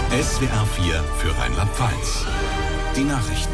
SWR 4 für Rheinland-Pfalz. Die Nachrichten.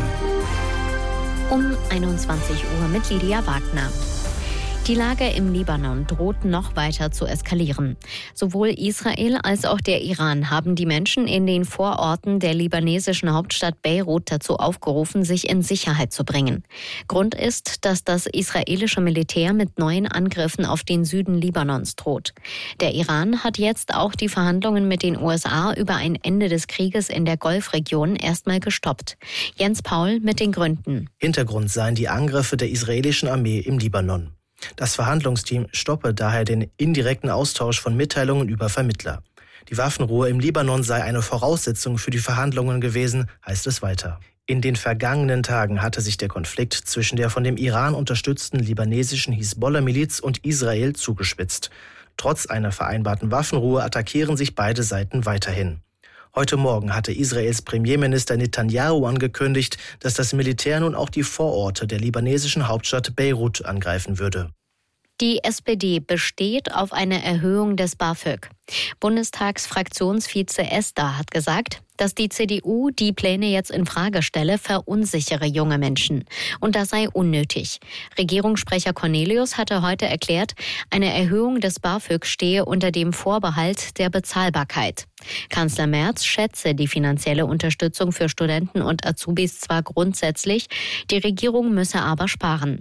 Um 21 Uhr mit Lydia Wagner. Die Lage im Libanon droht noch weiter zu eskalieren. Sowohl Israel als auch der Iran haben die Menschen in den Vororten der libanesischen Hauptstadt Beirut dazu aufgerufen, sich in Sicherheit zu bringen. Grund ist, dass das israelische Militär mit neuen Angriffen auf den Süden Libanons droht. Der Iran hat jetzt auch die Verhandlungen mit den USA über ein Ende des Krieges in der Golfregion erstmal gestoppt. Jens Paul mit den Gründen. Hintergrund seien die Angriffe der israelischen Armee im Libanon. Das Verhandlungsteam stoppe daher den indirekten Austausch von Mitteilungen über Vermittler. Die Waffenruhe im Libanon sei eine Voraussetzung für die Verhandlungen gewesen, heißt es weiter. In den vergangenen Tagen hatte sich der Konflikt zwischen der von dem Iran unterstützten libanesischen Hisbollah-Miliz und Israel zugespitzt. Trotz einer vereinbarten Waffenruhe attackieren sich beide Seiten weiterhin. Heute Morgen hatte Israels Premierminister Netanyahu angekündigt, dass das Militär nun auch die Vororte der libanesischen Hauptstadt Beirut angreifen würde. Die SPD besteht auf einer Erhöhung des BAföG. Bundestagsfraktionsvize Esther hat gesagt, dass die CDU die Pläne jetzt in Frage stelle, verunsichere junge Menschen. Und das sei unnötig. Regierungssprecher Cornelius hatte heute erklärt, eine Erhöhung des BAföG stehe unter dem Vorbehalt der Bezahlbarkeit. Kanzler Merz schätze die finanzielle Unterstützung für Studenten und Azubis zwar grundsätzlich, die Regierung müsse aber sparen.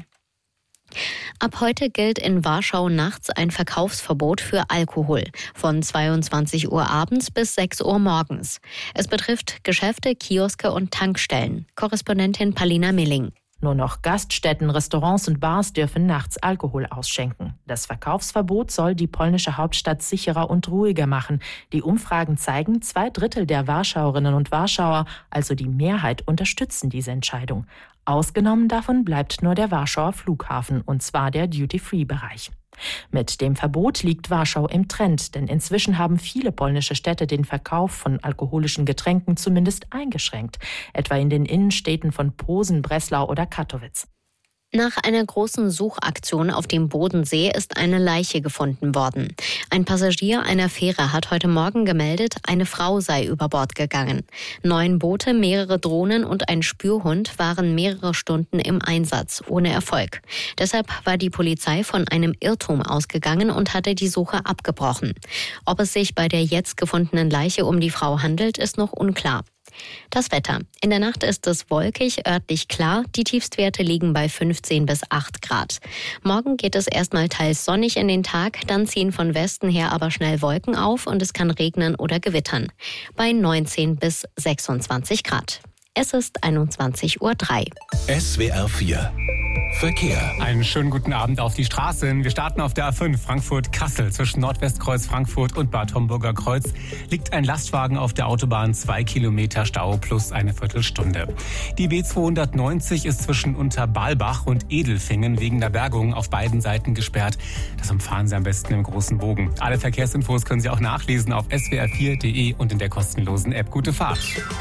Ab heute gilt in Warschau nachts ein Verkaufsverbot für Alkohol von 22 Uhr abends bis 6 Uhr morgens. Es betrifft Geschäfte, Kioske und Tankstellen. Korrespondentin Palina Milling. Nur noch Gaststätten, Restaurants und Bars dürfen nachts Alkohol ausschenken. Das Verkaufsverbot soll die polnische Hauptstadt sicherer und ruhiger machen. Die Umfragen zeigen, 2/3 der Warschauerinnen und Warschauer, also die Mehrheit, unterstützen diese Entscheidung. Ausgenommen davon bleibt nur der Warschauer Flughafen, und zwar der Duty-Free-Bereich. Mit dem Verbot liegt Warschau im Trend, denn inzwischen haben viele polnische Städte den Verkauf von alkoholischen Getränken zumindest eingeschränkt, etwa in den Innenstädten von Posen, Breslau oder Kattowitz. Nach einer großen Suchaktion auf dem Bodensee ist eine Leiche gefunden worden. Ein Passagier einer Fähre hat heute Morgen gemeldet, eine Frau sei über Bord gegangen. 9 Boote, mehrere Drohnen und ein Spürhund waren mehrere Stunden im Einsatz, ohne Erfolg. Deshalb war die Polizei von einem Irrtum ausgegangen und hatte die Suche abgebrochen. Ob es sich bei der jetzt gefundenen Leiche um die Frau handelt, ist noch unklar. Das Wetter. In der Nacht ist es wolkig, örtlich klar. Die Tiefstwerte liegen bei 15 bis 8 Grad. Morgen geht es erstmal teils sonnig in den Tag, dann ziehen von Westen her aber schnell Wolken auf und es kann regnen oder gewittern. Bei 19 bis 26 Grad. Es ist 21:03 Uhr. SWR 4 Verkehr. Einen schönen guten Abend auf die Straßen. Wir starten auf der A5 Frankfurt-Kassel. Zwischen Nordwestkreuz Frankfurt und Bad Homburger Kreuz liegt ein Lastwagen auf der Autobahn, 2 Kilometer Stau plus eine Viertelstunde. Die B290 ist zwischen Unterbalbach und Edelfingen wegen der Bergung auf beiden Seiten gesperrt. Das umfahren Sie am besten im großen Bogen. Alle Verkehrsinfos können Sie auch nachlesen auf swr4.de und in der kostenlosen App. Gute Fahrt.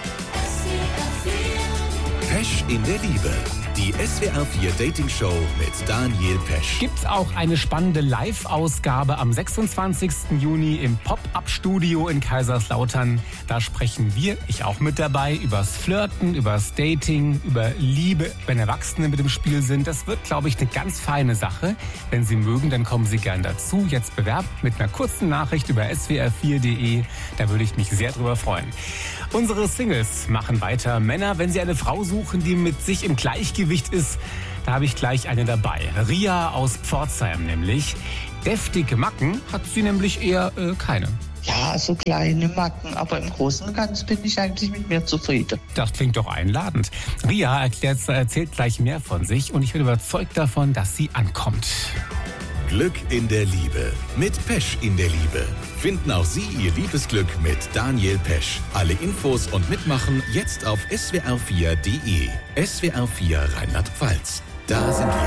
Pesch in der Liebe. Die SWR 4 Dating Show mit Daniel Pesch. Gibt's auch eine spannende Live-Ausgabe am 26. Juni im Pop-Up-Studio in Kaiserslautern. Da sprechen wir, ich auch mit dabei, übers Flirten, übers Dating, über Liebe, wenn Erwachsene mit im Spiel sind. Das wird, glaube ich, eine ganz feine Sache. Wenn Sie mögen, dann kommen Sie gern dazu. Jetzt bewerben mit einer kurzen Nachricht über swr4.de. Da würde ich mich sehr drüber freuen. Unsere Singles machen weiter. Männer, wenn Sie eine Frau suchen, die mit sich im Gleichgewicht ist, da habe ich gleich eine dabei. Ria aus Pforzheim nämlich. Deftige Macken hat sie nämlich eher keine. Ja, so kleine Macken, aber im Großen und Ganzen bin ich eigentlich mit mir zufrieden. Das klingt doch einladend. Ria erzählt gleich mehr von sich und ich bin überzeugt davon, dass sie ankommt. Glück in der Liebe. Mit Pesch in der Liebe. Finden auch Sie Ihr Liebesglück mit Daniel Pesch. Alle Infos und Mitmachen jetzt auf swr4.de. SWR 4 Rheinland-Pfalz. Da sind wir.